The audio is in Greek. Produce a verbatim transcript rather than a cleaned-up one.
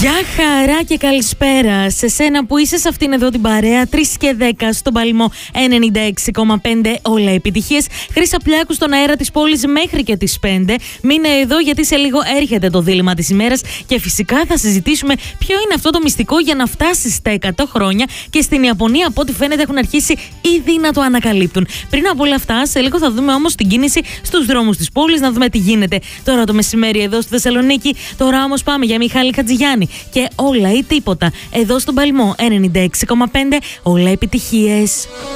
Γεια χαρά και καλησπέρα σε σένα που είσαι σε αυτήν εδώ την παρέα. τρεις και δέκα στον Παλμό ενενήντα έξι κόμμα πέντε. Όλα επιτυχίες. Χρύσα Πλιάκου στον αέρα της πόλης μέχρι και τις πέντε. Μείνε εδώ γιατί σε λίγο έρχεται το δίλημμα της ημέρας και φυσικά θα συζητήσουμε ποιο είναι αυτό το μυστικό για να φτάσει στα εκατό χρόνια. Και στην Ιαπωνία, από ό,τι φαίνεται, έχουν αρχίσει ήδη να το ανακαλύπτουν. Πριν από όλα αυτά, σε λίγο θα δούμε όμως την κίνηση στους δρόμους της πόλης, να δούμε τι γίνεται τώρα το μεσημέρι εδώ στη Θεσσαλονίκη. Τώρα όμως πάμε για Μιχάλη Χατζηγιάννη και όλα ή τίποτα εδώ στον Παλμό ενενήντα έξι κόμμα πέντε. Όλα επιτυχίες.